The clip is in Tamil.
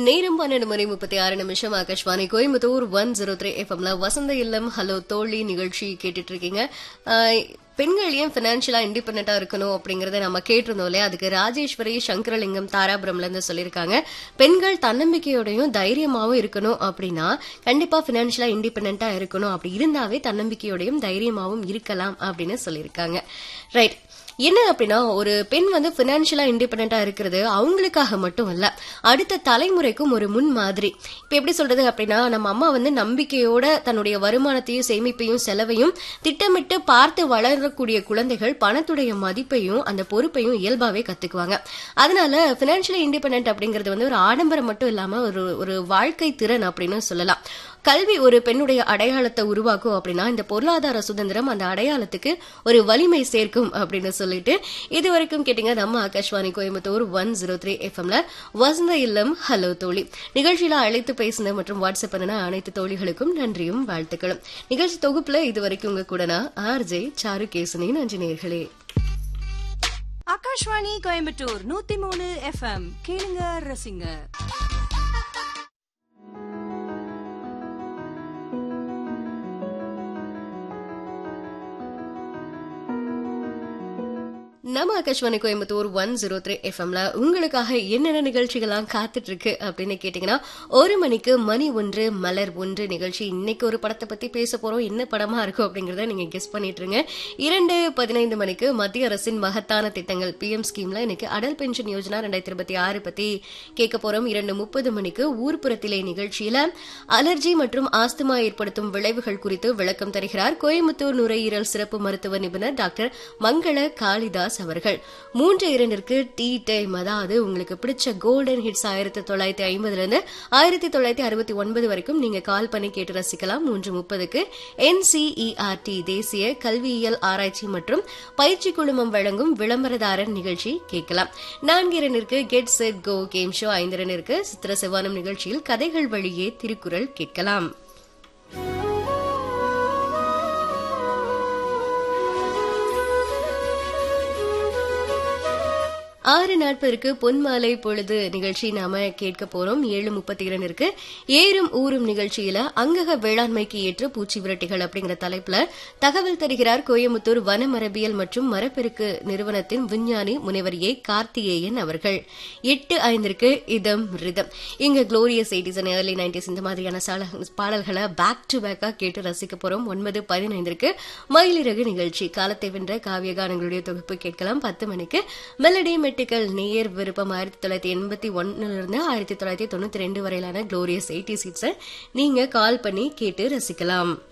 நேரம் 12:36 ஆகாஷ்வாணி கோயம்புத்தூர் 103 எஃப்எம்ல வசந்த இல்லம் ஹலோ தோழி நிகழ்ச்சி கேட்டுட்டு இருக்கீங்க. பெண்கள் ஏன் பினான்சியலா இண்டிபெண்டா இருக்கணும் அப்படிங்கறத நம்ம கேட்டிருந்தோம் இல்லையா. அதுக்கு ராஜேஸ்வரி சங்கரலிங்கம் தாராபுரம்ல இருந்து சொல்லியிருக்காங்க, பெண்கள் தன்னம்பிக்கையோடையும் தைரியமாவும் இருக்கணும் அப்படின்னா கண்டிப்பா பினான்சியலா இண்டிபெண்டா இருக்கணும். அப்படி இருந்தாவே தன்னம்பிக்கையோடையும் தைரியமாவும் இருக்கலாம் அப்படின்னு சொல்லியிருக்காங்க. ரைட். என்ன அப்படின்னா, ஒரு பெண் பினான்சியலா இண்டிபெண்டா இருக்கிறது அவங்களுக்காக மட்டும் இல்ல, அடுத்த தலைமுறைக்கும் ஒரு முன் மாதிரி. இப்ப எப்படி சொல்றது அப்படின்னா, நம்ம அம்மா நம்பிக்கையோட தன்னுடைய வருமானத்தையும் சேமிப்பையும் செலவையும் திட்டமிட்டு பார்த்து வளரக்கூடிய குழந்தைகள் பணத்துடைய மதிப்பையும் அந்த பொறுப்பையும் இயல்பாவே கத்துக்குவாங்க. அதனால பினான்சியலா இண்டிபெண்டன்ட் அப்படிங்கிறது ஒரு ஆடம்பரம் மட்டும் இல்லாம ஒரு வாழ்க்கை திறன் அப்படின்னு சொல்லலாம். கல்வி ஒரு பெண்ணுடைய அடையாளத்தை உருவாக்கும் அப்படின்னா இந்த பொருளாதார சுதந்திரம் அந்த அடையாளத்துக்கு ஒரு வலிமை சேர்க்கும் அப்படின்னு சொல்லிட்டு இதுவரைக்கும் கேட்டீங்க நம்ம ஆகாஷ்வாணி கோயம்புத்தூர் 103 எஃப்எம்ல வசந்த இல்லம் ஹலோ தோழி நிகழ்ச்சியில அழைத்து பேசின மற்றும் வாட்ஸ்அப் பண்ணின அனைத்து தோழிகளுக்கும் நன்றியும் வாழ்த்துக்களும். நிகழ்ச்சி தொகுப்புல இதுவரைக்கும் உங்க கூட நான் ஆர்ஜே சாரு கேசனி. நன்றி நேயர்களே. ஆகாஷ்வாணி கோயம்புத்தூர் 103 எஃப்எம் கேளுங்க ரசிங்க. நம்ம ஆகாஷ்வாணி கோயம்புத்தூர் 103 எஃப்எம்ல உங்களுக்காக என்னென்ன நிகழ்ச்சிகள்லாம் காத்துட்டு இருக்கு அப்படின்னு கேட்டீங்கன்னா, 1 மணிக்கு மணி ஒன்று மலர் ஒன்று நிகழ்ச்சி. இன்னைக்கு ஒரு படத்தை பத்தி பேச போறோம். என்ன படமா இருக்கும் அப்படிங்கறத நீங்க கெஸ் பண்ணிட்டு இருங்க. 2:15 மணிக்கு மத்திய அரசின் மகத்தான திட்டங்கள் PM ஸ்கீம்ல இன்னைக்கு அடல் பென்ஷன் யோஜனா 2026 பத்தி கேட்க போறோம். 2:30 மணிக்கு ஊர்ப்புறத்திலே நிகழ்ச்சியில அலர்ஜி மற்றும் ஆஸ்துமா ஏற்படுத்தும் விளைவுகள் குறித்து விளக்கம் தருகிறார் கோயம்புத்தூர் நுரையீரல் சிறப்பு மருத்துவ நிபுணர் டாக்டர் மங்கள காளிதாஸ் அவர்கள். 3:02 டீ டைம், அதாவது உங்களுக்கு பிடிச்ச கோல்டன் ஹிட்ஸ் 1950 இருந்து 1969 வரைக்கும் நீங்க கால் பண்ணி கேட்டு ரசிக்கலாம். 3:30 NCERT தேசிய கல்வியியல் ஆராய்ச்சி மற்றும் பயிற்சி குழுமம் வழங்கும் விளம்பரதாரர் நிகழ்ச்சி கேட்கலாம். 4:02 get set go game show. 5:02 சித்திர செவ்வானம் நிகழ்ச்சியில் கதைகள் வழியே திருக்குறள் கேட்கலாம். 6:40 பொன்மாலை பொழுது நிகழ்ச்சி நாம கேட்க போறோம். 7:32 ஏறும் ஊரும் நிகழ்ச்சியில அங்கக வேளாண்மைக்கு ஏற்ற பூச்சி விரட்டிகள் அப்படிங்கிற தலைப்புல தகவல் தருகிறார் கோயம்புத்தூர் வனமரபியல் மற்றும் மரப்பெருக்கு நிறுவனத்தின் விஞ்ஞானி முனைவர் ஏ கார்த்திகேயன் அவர்கள். 8:05 இதம் ரிதம். இங்க glorious 80s and early 90s இந்த மாதிரியான பாடல்களை பேக் டு பேக்கா கேட்டு ரசிக்க போறோம். 9:15 மயிலிறகு நிகழ்ச்சி. காலத்தை வென்ற காவிய கானங்களுடைய தொகுப்பு கேட்கலாம். 10 மணிக்கு மெலடி நேயர் விருப்பம். 1981 இருந்து 1992 வரையிலான குளோரியஸ் 80s ஹிட்ஸை நீங்க கால் பண்ணி கேட்டு ரசிக்கலாம்.